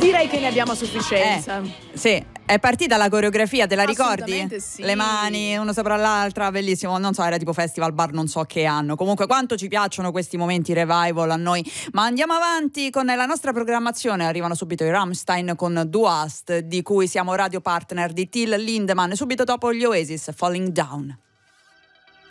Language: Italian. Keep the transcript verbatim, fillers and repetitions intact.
Direi che ne abbiamo a sufficienza. Eh, sì, è partita la coreografia, te la ricordi? Assolutamente sì. Le mani uno sopra l'altra, bellissimo. Non so, era tipo festival bar, non so che anno. Comunque quanto ci piacciono questi momenti revival a noi. Ma andiamo avanti con la nostra programmazione. Arrivano subito i Rammstein con Du Hast, di cui siamo radio partner di Till Lindemann. Subito dopo gli Oasis, Falling Down.